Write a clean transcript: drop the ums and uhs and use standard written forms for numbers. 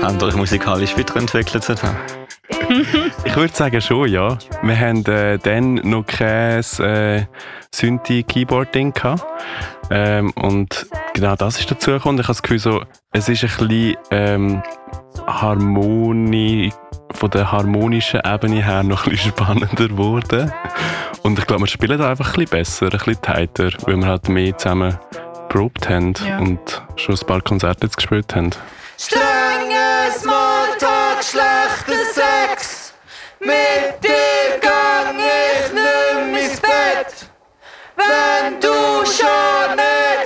Habt ihr euch musikalisch weiterentwickelt seitdem? Ich würde sagen schon, ja. Wir haben dann noch kein Synthi-Keyboard-Ding gehabt. Und genau das ist dazu gekommen. Ich habe das Gefühl, so, es ist ein bisschen von der harmonischen Ebene her noch ein bisschen spannender geworden. Und ich glaube, wir spielen da einfach ein bisschen besser, ein bisschen tighter, weil wir halt mehr zusammen geprobt haben und schon ein paar Konzerte jetzt gespielt haben.